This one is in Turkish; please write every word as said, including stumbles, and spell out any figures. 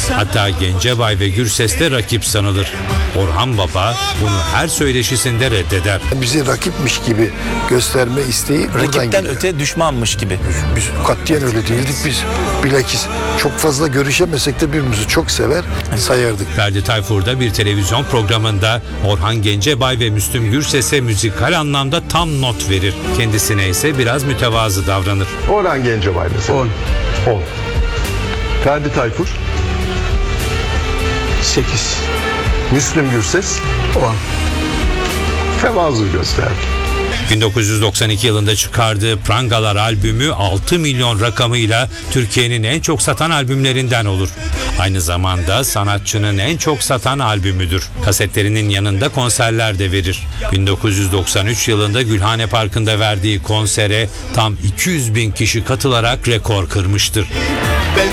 Hatta Gencebay ve Gürses de rakip sanılır. Orhan Baba bunu her söyleşisinde reddeder. Bizi rakipmiş gibi gösterme isteği buradan Rakipten geliyor. öte düşmanmış gibi. Biz katiyen öyle değildik biz. Bilakis çok fazla görüşemesek de birbirimizi çok sever sayardık. Ferdi Tayfur da bir televizyon programında Orhan Gencebay ve Müslüm Gürses'e müzikal anlamda tam not verir. Kendisine ise biraz mütevazı davranır. Orhan Gencebay mesela. on. on. Ferdi Tayfur. sekiz. Müslüm Gürses. on. Tevazu gösterdi. bin dokuz yüz doksan iki yılında çıkardığı Prangalar albümü altı milyon rakamıyla Türkiye'nin en çok satan albümlerinden olur. Aynı zamanda sanatçının en çok satan albümüdür. Kasetlerinin yanında konserler de verir. bin dokuz yüz doksan üç yılında Gülhane Parkı'nda verdiği konsere tam iki yüz bin kişi katılarak rekor kırmıştır. Ben